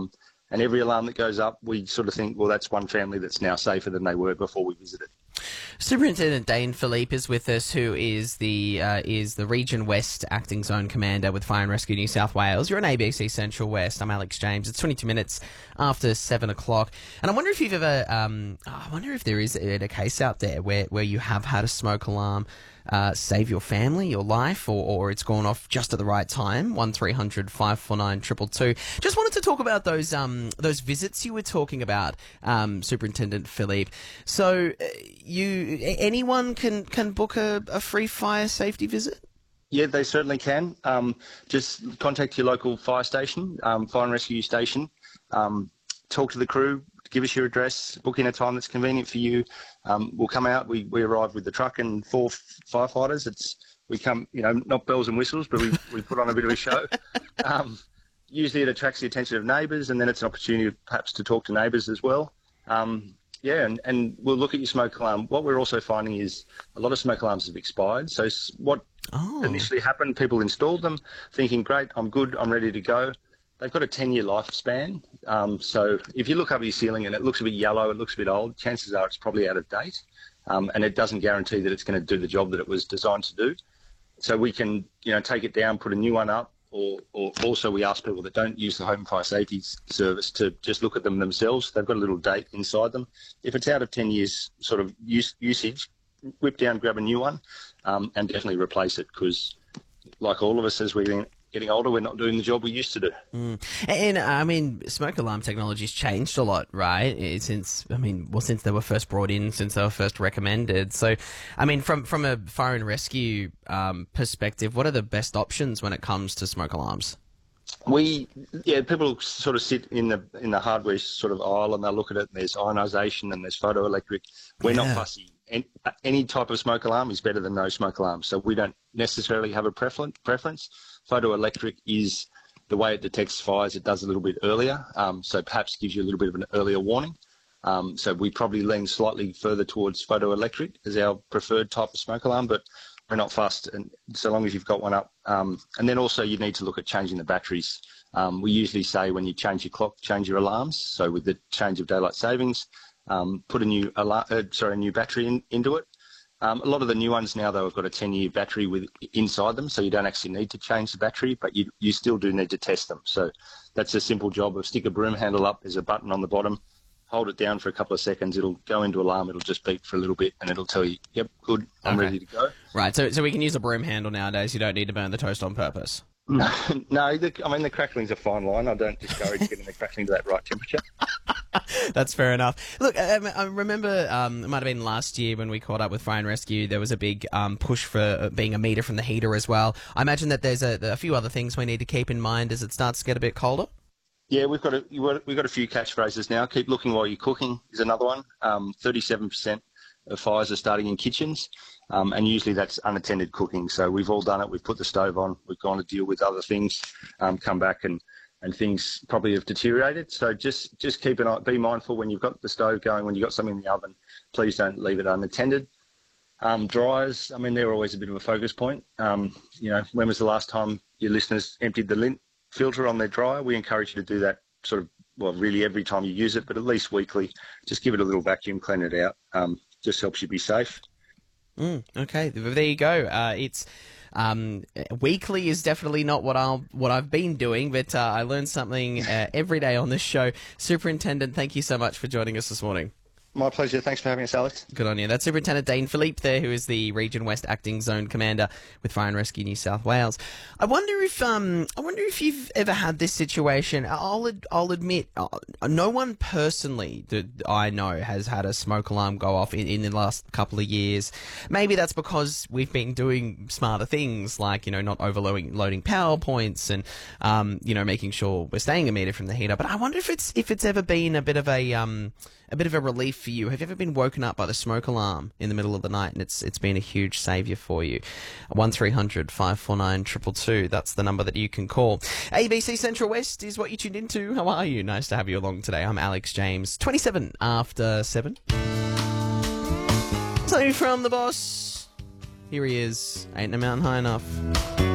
And every alarm that goes up, we sort of think, well, that's one family that's now safer than they were before we visited. Superintendent Dane Philippe is with us, who is the Region West Acting Zone Commander with Fire and Rescue New South Wales. You're on ABC Central West. I'm Alex James. It's 22 minutes after 7 o'clock. And I wonder if you've ever, I wonder if there is a case out there where you have had a smoke alarm save your family, your life, or it's gone off just at the right time. 1300 549 222. Just wanted to talk about those visits you were talking about, Superintendent Philippe. So anyone can book a free fire safety visit? Yeah, they certainly can. Just contact your local fire station, fire and rescue station. Talk to the crew. Give us your address, book in a time that's convenient for you. We'll come out. We arrive with the truck and 4 firefighters. We come, not bells and whistles, but we put on a bit of a show. Usually it attracts the attention of neighbours, and then it's an opportunity perhaps to talk to neighbours as well. And we'll look at your smoke alarm. What we're also finding is a lot of smoke alarms have expired. So what initially happened, people installed them thinking, great, I'm good, I'm ready to go. They've got a 10-year lifespan, so if you look up your ceiling and it looks a bit yellow, it looks a bit old, chances are it's probably out of date, and it doesn't guarantee that it's going to do the job that it was designed to do. So we can, take it down, put a new one up, or also we ask people that don't use the Home Fire Safety Service to just look at them themselves. They've got a little date inside them. If it's out of 10 years sort of usage, whip down, grab a new one, and definitely replace it, because like all of us, as we're getting older, we're not doing the job we used to do. And I mean, smoke alarm technology's changed a lot, right? Since they were first brought in, since they were first recommended. So, I mean, from a fire and rescue perspective, what are the best options when it comes to smoke alarms? People sort of sit in the hardware sort of aisle and they'll look at it, and there's ionisation and there's photoelectric. We're not fussy. Any type of smoke alarm is better than no smoke alarm, so we don't necessarily have a preference. Photoelectric is the way it detects fires. It does a little bit earlier, so perhaps gives you a little bit of an earlier warning. So we probably lean slightly further towards photoelectric as our preferred type of smoke alarm, but we're not fussed, and so long as you've got one up. And then also you need to look at changing the batteries. We usually say when you change your clock, change your alarms. So with the change of daylight savings, put a new new battery into it. A lot of the new ones now, though, have got a 10-year battery inside them, so you don't actually need to change the battery, but you still do need to test them. So that's a simple job of stick a broom handle up, there's a button on the bottom, hold it down for a couple of seconds, it'll go into alarm, it'll just beep for a little bit, and it'll tell you, yep, good, I'm ready to go. Right, so we can use a broom handle nowadays, you don't need to burn the toast on purpose. No, the crackling's a fine line. I don't discourage getting the crackling to that right temperature. That's fair enough. Look, I remember it might have been last year when we caught up with Fire and Rescue, there was a big push for being a meter from the heater as well. I imagine that there's a few other things we need to keep in mind as it starts to get a bit colder. Yeah, we've got a few catchphrases now. Keep looking while you're cooking is another one. 37% of fires are starting in kitchens, and usually that's unattended cooking. So we've all done it. We've put the stove on. We've gone to deal with other things, come back and things probably have deteriorated. So just keep an eye, be mindful when you've got the stove going, when you've got something in the oven, please don't leave it unattended. Dryers, they're always a bit of a focus point. When was the last time your listeners emptied the lint filter on their dryer? We encourage you to do that really every time you use it, but at least weekly. Just give it a little vacuum, clean it out. Just helps you be safe. Okay, there you go. It's weekly is definitely not what I've been doing, but I learned something every day on this show. Superintendent, thank you so much for joining us this morning. My pleasure. Thanks for having us, Alex. Good on you. That's Superintendent Dane Philippe there, who is the Region West Acting Zone Commander with Fire and Rescue New South Wales. I wonder if you've ever had this situation. I'll admit, no one personally that I know has had a smoke alarm go off in the last couple of years. Maybe that's because we've been doing smarter things like, not loading PowerPoints and, making sure we're staying a meter from the heater. But I wonder if it's ever been a bit of a relief for you. Have you ever been woken up by the smoke alarm in the middle of the night and it's been a huge saviour for you? 1300 549 222. That's the number that you can call. ABC Central West is what you tuned into. How are you? Nice to have you along today. I'm Alex James. 27 after 7. So from the boss, here he is. Ain't no mountain high enough.